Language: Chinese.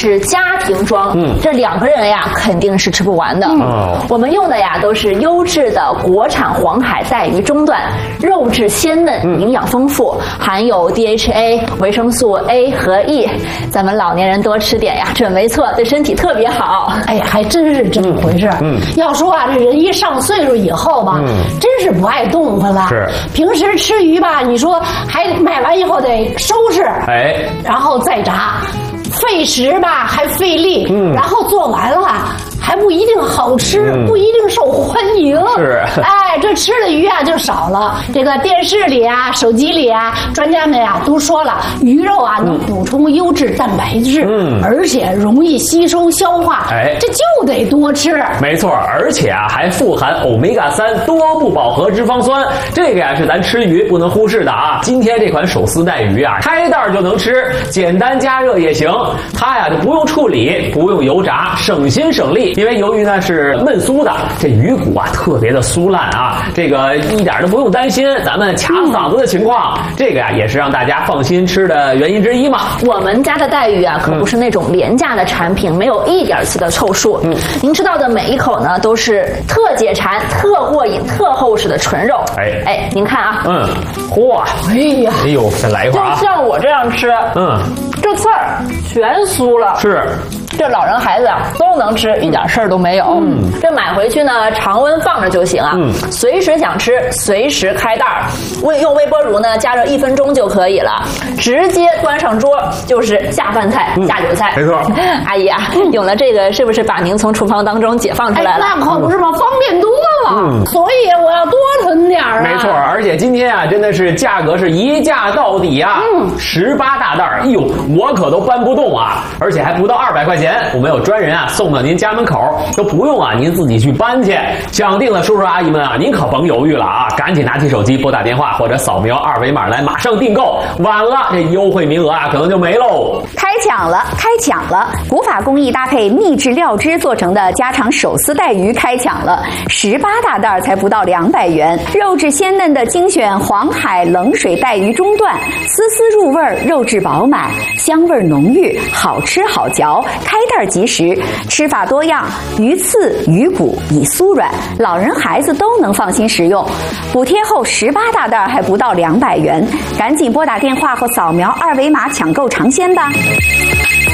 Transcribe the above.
是家庭装，这2个人呀肯定是吃不完的。我们用的呀都是优质的国产黄海带鱼中段，肉质鲜嫩，营养丰富，含有 DHA、维生素 A 和 E， 咱们老年人多吃点呀，准没错，对身体特别好。 哎呀，还真是这么回事。要说啊，这人一上岁数以后吧，真是不爱动弹了。 是， 平时吃鱼吧，你说还买完以后得收拾，然后再炸，费时吧还费力，然后做完了还不一定好吃，不一定受欢迎。 是， 哎，这吃的鱼啊就少了。这个电视里啊、手机里啊，专家们呀都说了，鱼肉啊能补充优质蛋白质，而且容易吸收消化。这就得多吃。 没错，而且啊还富含欧米伽3多不饱和脂肪酸，这个呀是咱吃鱼不能忽视的啊。今天这款手撕带鱼啊，开袋就能吃，简单加热也行。它呀就不用处理，不用油炸，省心省力。因为由于呢是焖酥的，这鱼骨啊特别的酥烂啊，这个一点都不用担心咱们卡嗓子的情况。这个呀也是让大家放心吃的原因之一嘛。 我们家的带鱼啊可不是那种廉价的产品，没有一点次的凑数。您吃到的每一口呢都是特解馋、特过瘾、特厚实的纯肉。您看啊， 嚯，哎呦，再来一会儿啊！ 就像我这样吃，这刺儿全酥了。 是。 这老人孩子啊都能吃，一点事儿都没有。这买回去呢，常温放着就行啊。随时想吃，随时开袋儿。用微波炉呢加热1分钟就可以了，直接端上桌就是下饭菜、下酒菜。 没错， 阿姨啊，有了这个是不是把您从厨房当中解放出来了？ 那可不是嘛，方便多了。所以我要多囤点儿啊。 没错，而且今天啊，真的是价格是一价到底啊，18大袋儿，哎呦，我可都搬不动啊，而且还不到200块钱。我们有专人啊送到您家门口，都不用啊您自己去搬去。想定的叔叔阿姨们啊，您可甭犹豫了啊，赶紧拿起手机拨打电话或者扫描2维码来马上订购，晚了这优惠名额啊可能就没喽。 开抢了！古法工艺搭配秘制料汁做成的家常手撕带鱼开抢了，18大袋才不到200元，肉质鲜嫩的精选黄海冷水带鱼中段，丝丝入味，肉质饱满，香味浓郁，好吃好嚼，开袋即食，吃法多样，鱼刺、鱼骨已酥软，老人孩子都能放心食用。补贴后18大袋还不到200元，赶紧拨打电话或扫描2维码抢购尝鲜吧。